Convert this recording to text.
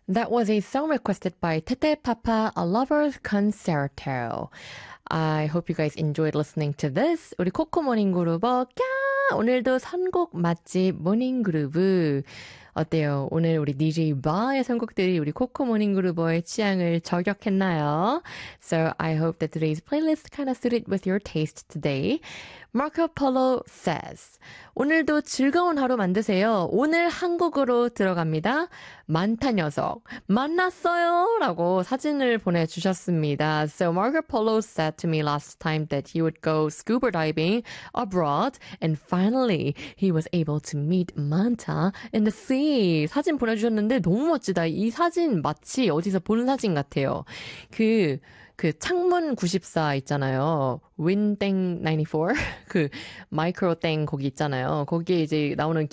That was a song requested by Tete Papa, A Lover's Concerto. I hope you guys enjoyed listening to this. 우리 코코 모닝그루버 꺄! 오늘도 선곡 맛집 모닝그루브 어때요? 오늘 우리 DJ 바의 선곡들이 우리 코코 모닝그루버의 취향을 저격했나요? So I hope that today's playlist kind of suited with your taste today. Marco Polo says, 오늘도 즐거운 하루 만드세요. 오늘 한국으로 들어갑니다. 많다 녀석 만났어요 라고 사진을 보내주셨습니다. So Marco Polo said to me last time that he would go scuba diving abroad and finally he was able to meet Manta in the sea. 사진 보내주셨는데 너무 멋지다. 이 사진 마치 어디서 본 사진 같아요. 그 창문 94 있잖아요. 윈땡 94? 그 마이크로 땡 거기 있잖아요. 거기에 이제 나오는